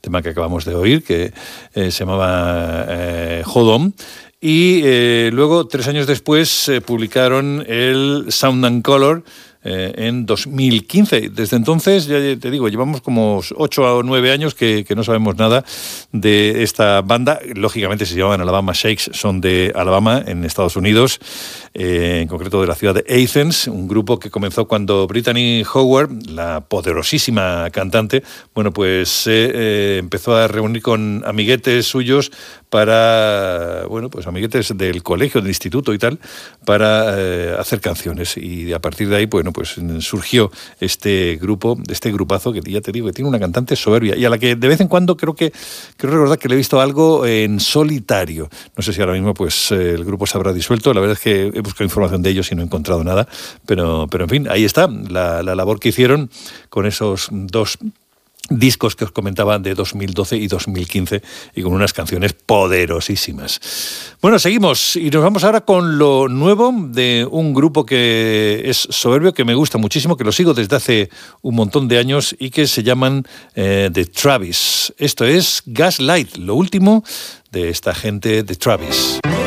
tema que acabamos de oír, que se llamaba Hold On. Y luego, 3 años después, publicaron el Sound and Color en 2015. Desde entonces, ya te digo, llevamos como 8 o 9 años que no sabemos nada de esta banda. Lógicamente se llaman Alabama Shakes, son de Alabama, en Estados Unidos, en concreto de la ciudad de Athens, un grupo que comenzó cuando Brittany Howard, la poderosísima cantante, bueno, pues se empezó a reunir con amiguetes suyos para, bueno, pues amiguetes del colegio, del instituto y tal, para hacer canciones. Y a partir de ahí, bueno, pues surgió este grupazo que ya te digo que tiene una cantante soberbia y a la que de vez en cuando creo recordar que le he visto algo en solitario. No sé si ahora mismo pues el grupo se habrá disuelto. La verdad es que he buscado información de ellos y no he encontrado nada, pero en fin, ahí está la labor que hicieron con esos 2 discos que os comentaba de 2012 y 2015 y con unas canciones poderosísimas. Bueno, seguimos y nos vamos ahora con lo nuevo de un grupo que es soberbio, que me gusta muchísimo, que lo sigo desde hace un montón de años y que se llaman The Travis. Esto es Gaslight, lo último de esta gente de Travis.